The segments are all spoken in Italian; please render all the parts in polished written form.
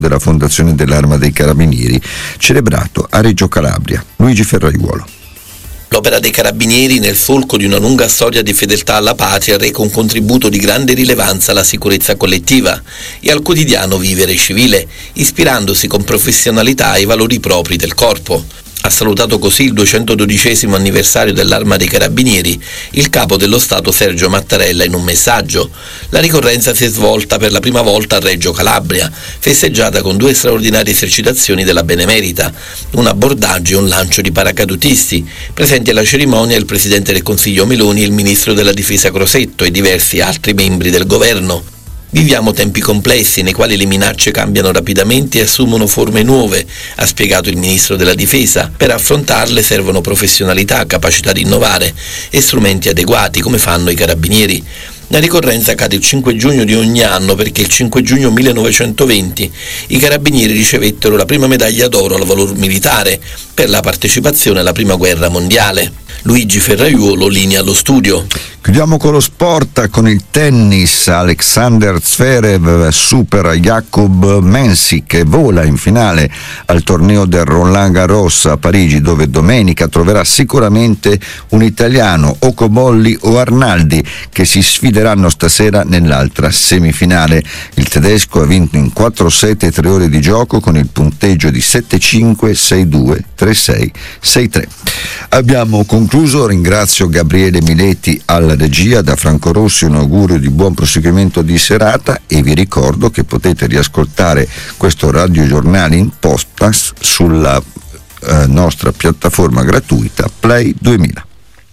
della Fondazione dell'Arma dei Carabinieri, celebrato a Reggio Calabria. Luigi Ferraiuolo. L'opera dei Carabinieri, nel solco di una lunga storia di fedeltà alla patria, reca un contributo di grande rilevanza alla sicurezza collettiva e al quotidiano vivere civile, ispirandosi con professionalità ai valori propri del corpo. Ha salutato così il 212° anniversario dell'Arma dei Carabinieri il capo dello Stato Sergio Mattarella in un messaggio. La ricorrenza si è svolta per la prima volta a Reggio Calabria, festeggiata con 2 straordinarie esercitazioni della Benemerita, un abbordaggio e un lancio di paracadutisti. Presenti alla cerimonia il Presidente del Consiglio Meloni e il Ministro della Difesa Crosetto e diversi altri membri del governo. Viviamo tempi complessi nei quali le minacce cambiano rapidamente e assumono forme nuove, ha spiegato il Ministro della Difesa. Per affrontarle servono professionalità, capacità di innovare e strumenti adeguati, come fanno i Carabinieri. La ricorrenza cade il 5 giugno di ogni anno perché il 5 giugno 1920 i Carabinieri ricevettero la prima medaglia d'oro al valor militare per la partecipazione alla Prima Guerra Mondiale. Luigi Ferraiuolo, linea allo studio. Chiudiamo con lo sport, con il tennis. Alexander Zverev supera Jakub Mensik che vola in finale al torneo del Roland Garros a Parigi, dove domenica troverà sicuramente un italiano, o Cobolli o Arnaldi, che si sfideranno stasera nell'altra semifinale. Il tedesco ha vinto in 4 set e 3 ore di gioco con il punteggio di 7-5, 6-2, 3-6, 6-3. Abbiamo concluso, ringrazio Gabriele Miletti alla regia, da Franco Rossi un augurio di buon proseguimento di serata e vi ricordo che potete riascoltare questo radiogiornale in podcast sulla nostra piattaforma gratuita Play 2000.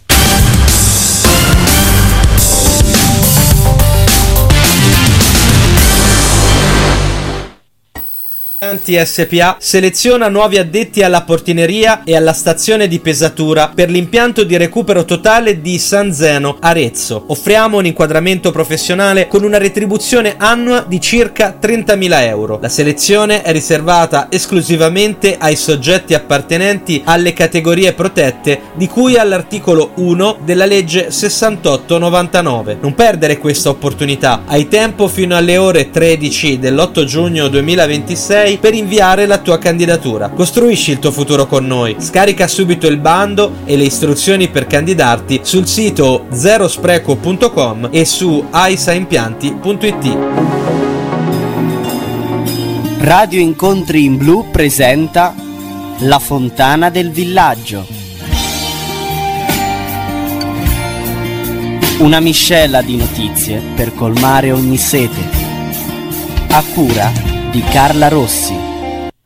SPA seleziona nuovi addetti alla portineria e alla stazione di pesatura per l'impianto di recupero totale di San Zeno, Arezzo. Offriamo un inquadramento professionale con una retribuzione annua di circa 30.000 euro. La selezione è riservata esclusivamente ai soggetti appartenenti alle categorie protette di cui all'articolo 1 della legge 6899. Non perdere questa opportunità. Hai tempo fino alle ore 13 dell'8 giugno 2026 per inviare la tua candidatura. Costruisci il tuo futuro con noi. Scarica subito il bando e le istruzioni per candidarti sul sito zerospreco.com e su aisaimpianti.it. Radio Incontri in Blu presenta La Fontana del Villaggio. Una miscela di notizie per colmare ogni sete. A cura di Carla Rossi.